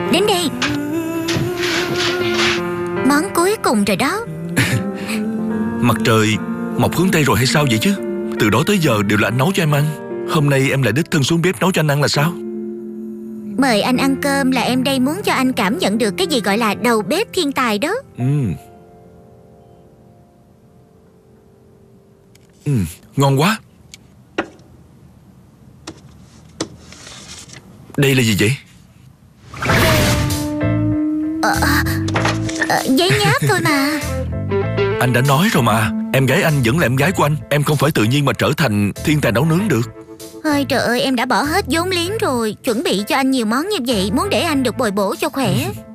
Đến đây. Món cuối cùng rồi đó. Mặt trời mọc hướng Tây rồi hay sao vậy chứ? Từ đó tới giờ đều là anh nấu cho em ăn. Hôm nay em lại đích thân xuống bếp nấu cho anh ăn là sao? Mời anh ăn cơm là em đây muốn cho anh cảm nhận được cái gì gọi là đầu bếp thiên tài đó. Ngon quá. Đây là gì vậy? Giấy nháp thôi mà. Anh đã nói rồi mà, em gái anh vẫn là em gái của anh. Em không phải tự nhiên mà trở thành thiên tài nấu nướng được. Ôi trời ơi, em đã bỏ hết vốn liếng rồi, chuẩn bị cho anh nhiều món như vậy, muốn để anh được bồi bổ cho khỏe.